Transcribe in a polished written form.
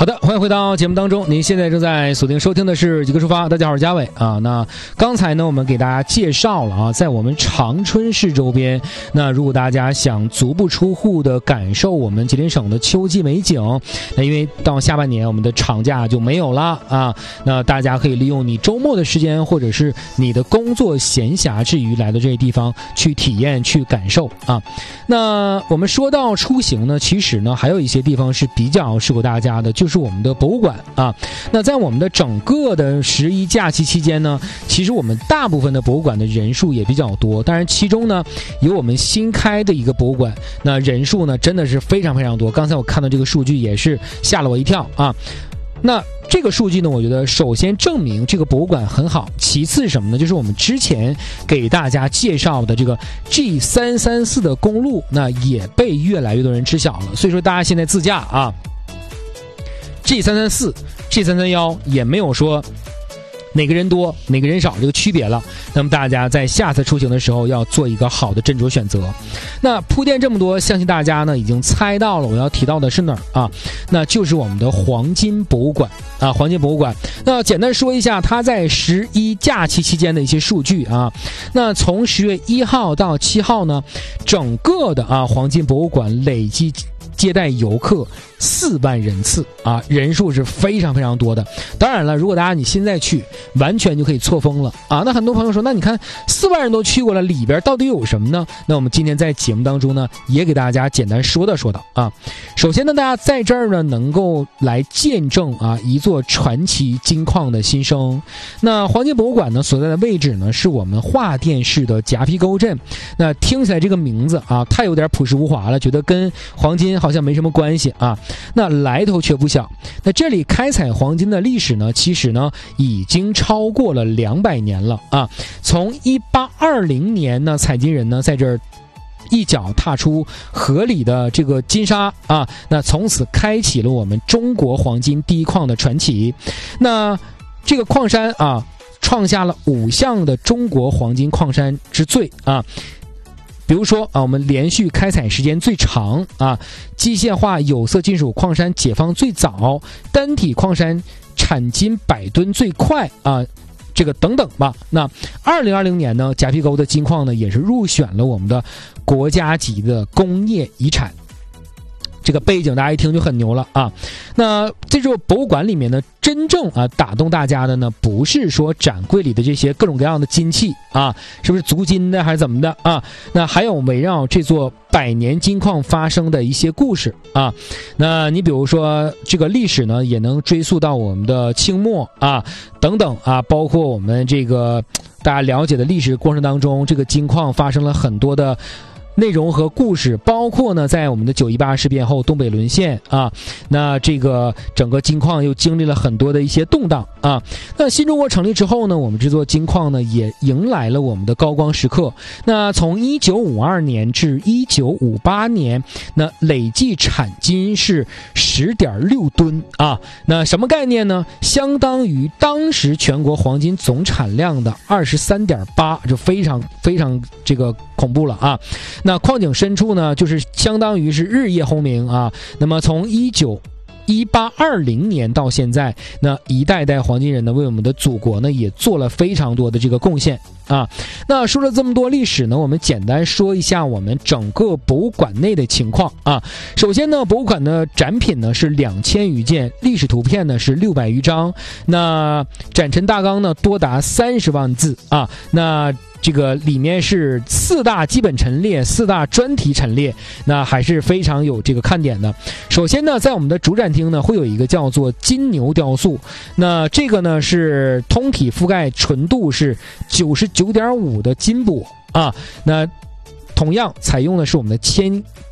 的，欢迎回到节目当中。您现在正在锁定收听的是几个出发。大家好，我是嘉伟啊。那刚才呢，我们给大家介绍了啊，在我们长春市周边，那如果大家想足不出户的感受我们吉林省的秋季美景，那因为到下半年我们的长假就没有了啊，那大家可以利用你周末的时间，或者是你的工作闲暇之余来到这些地方去体验、去感受啊。那我们说到出行呢，其实呢还有一些地方是比较适合大家的，就是我们的博物馆啊。那在我们的整个的11假期期间呢，其实我们大部分的博物馆的人数也比较多，当然其中呢有我们新开的一个博物馆，那人数呢真的是非常非常多。刚才我看到这个数据也是吓了我一跳啊。那这个数据呢，我觉得首先证明这个博物馆很好，其次是什么呢？就是我们之前给大家介绍的这个 G334 的公路，那也被越来越多人知晓了。所以说大家现在自驾啊， G334 G331 也没有说哪个人多哪个人少这个区别了，那么大家在下次出行的时候要做一个好的斟酌选择。那铺垫这么多，相信大家呢已经猜到了我要提到的是哪儿啊？那就是我们的黄金博物馆啊，黄金博物馆。那简单说一下它在11假期期间的一些数据啊。那从10月1号到7号呢，整个的黄金博物馆累计接待游客4万人次啊，人数是非常非常多的。当然了，如果大家你现在去，完全就可以错峰了啊。那很多朋友说，那你看4万人都去过了，里边到底有什么呢？那我们今天在节目当中呢，也给大家简单说道啊。首先呢，大家在这儿呢能够来见证啊一座传奇金矿的新生。那黄金博物馆呢所在的位置呢，是我们桦甸市的夹皮沟镇。那听起来这个名字啊，太有点朴实无华了，觉得跟黄金好像没什么关系啊。那来头却不小。那这里开采黄金的历史呢，其实呢已经超过了200年了啊。从1820年呢，采金人呢在这儿一脚踏出河里的这个金沙啊，那从此开启了我们中国黄金第一矿的传奇。那这个矿山啊，创下了5项的中国黄金矿山之最啊。比如说啊，我们连续开采时间最长啊，机械化有色金属矿山解放最早，单体矿山产金100吨最快啊，这个等等吧。那2020年呢，夹皮沟的金矿呢也是入选了我们的国家级的工业遗产。这个背景大家一听就很牛了啊。那这座博物馆里面呢，真正打动大家的呢，不是说展柜里的这些各种各样的金器啊，是不是足金的还是怎么的啊？那还有围绕这座100年金矿发生的一些故事啊。那你比如说这个历史呢，也能追溯到我们的清末啊等等啊，包括我们这个大家了解的历史过程当中，这个金矿发生了很多的内容和故事，包括呢在我们的9·18事变后东北沦陷啊，那这个整个金矿又经历了很多的一些动荡啊。那新中国成立之后呢，我们这座金矿呢也迎来了我们的高光时刻。那从1952年至1958年，那累计产金是10.6吨啊。那什么概念呢？相当于当时全国黄金总产量的23.8%，就非常非常这个恐怖了啊。那矿井深处呢，就是相当于是日夜轰鸣啊。那么从1820年到现在，那一代代黄金人呢，为我们的祖国呢也做了非常多的这个贡献啊。那说了这么多历史呢，我们简单说一下我们整个博物馆内的情况啊。首先呢，博物馆的展品呢是2000余件，历史图片呢是600余张，那展陈大纲呢多达30万字啊。那这个里面是4大基本陈列，4大专题陈列，那还是非常有这个看点的。首先呢，在我们的主展厅呢，会有一个叫做金牛雕塑，那这个呢是通体覆盖纯度是99.5的金箔啊，那同样采用的是我们的